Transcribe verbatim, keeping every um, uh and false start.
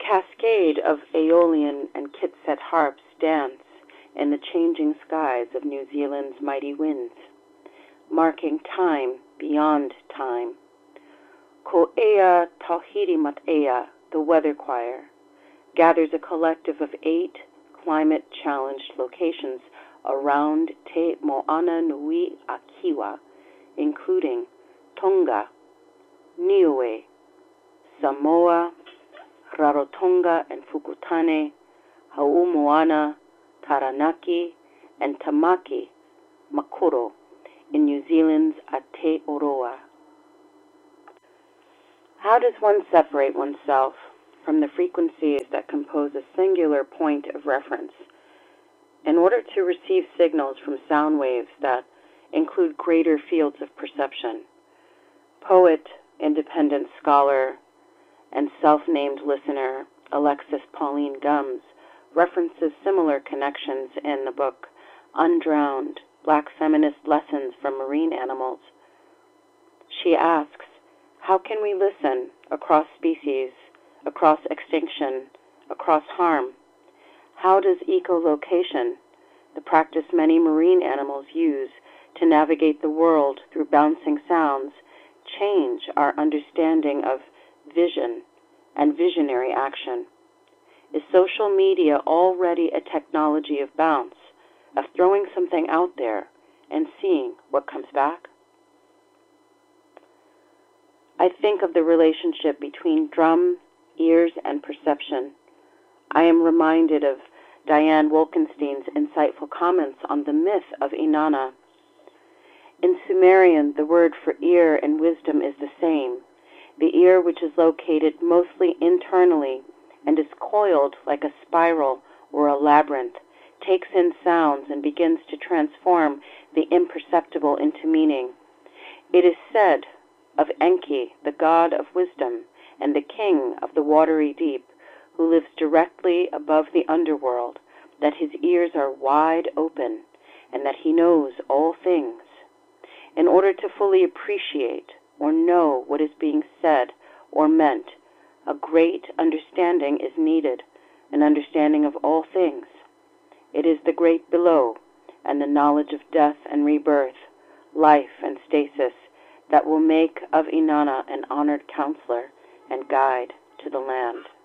cascade of Aeolian and Kitset harps dance in the changing skies of New Zealand's mighty winds, marking time beyond time. Ko Ea Tahiti Matea, the Weather Choir, gathers a collective of eight climate-challenged locations around Te Moana Nui Akiwa, including Tonga, Niue, Samoa, Rarotonga and Fukutane, Haumoana, Taranaki, and Tamaki Makoro in New Zealand's Aotearoa. How does one separate oneself from the frequencies that compose a singular point of reference in order to receive signals from sound waves that include greater fields of perception? Poet, independent scholar, and self-named listener Alexis Pauline Gumbs references similar connections in the book Undrowned, Black Feminist Lessons from Marine Animals. She asks, how can we listen across species, across extinction, across harm? How does echolocation, the practice many marine animals use to navigate the world through bouncing sounds, change our understanding of vision and visionary action? Is social media already a technology of bounce, of throwing something out there and seeing what comes back? I think of the relationship between drum, ears, and perception. I am reminded of Diane Wolkenstein's insightful comments on the myth of Inanna. In Sumerian, the word for ear and wisdom is the same. The ear, which is located mostly internally and is coiled like a spiral or a labyrinth, takes in sounds and begins to transform the imperceptible into meaning. It is said of Enki, the god of wisdom and the king of the watery deep, who lives directly above the underworld, that his ears are wide open and that he knows all things. In order to fully appreciate or know what is being said or meant, a great understanding is needed, an understanding of all things. It is the great below and the knowledge of death and rebirth, life and stasis, that will make of Inanna an honored counselor and guide to the land.